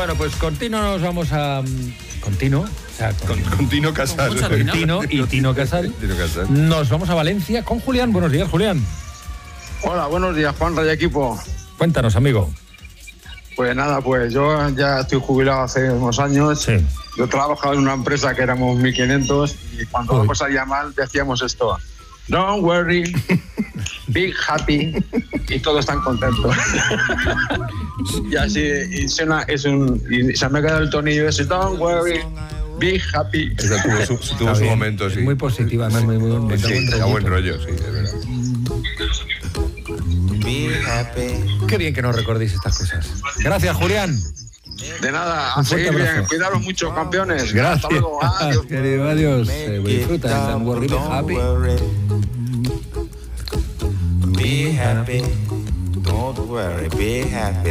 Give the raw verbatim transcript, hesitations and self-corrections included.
Bueno, pues con Tino nos vamos a... Con Tino, o sea, con, con, con Tino Casal. Con, con Tino y Tino Casal. Tino Casal. Nos vamos a Valencia con Julián. Buenos días, Julián. Hola, buenos días, Juan Raya Equipo. Cuéntanos, amigo. Pues nada, pues yo ya estoy jubilado hace unos años. Sí. Yo trabajaba en una empresa que éramos mil quinientos y cuando la cosa salía mal decíamos esto: don't worry, be happy, y todos están contentos. Y así, y suena, es un, y se me queda el tonillo ese: don't worry, be happy. Esa tuvo su, su, tuvo su momento, sí. Muy positiva, ¿no? Muy, muy, muy, sí, muy a buen rollo, sí, es verdad. Qué bien que nos recordéis estas cosas. Gracias, Julián. De nada, a seguir bien. Cuidaros mucho, campeones. Gracias. Hasta luego. Adiós. Querido, adiós. Eh, disfruta. Don't worry, be happy. Be happy. Don't worry, be happy.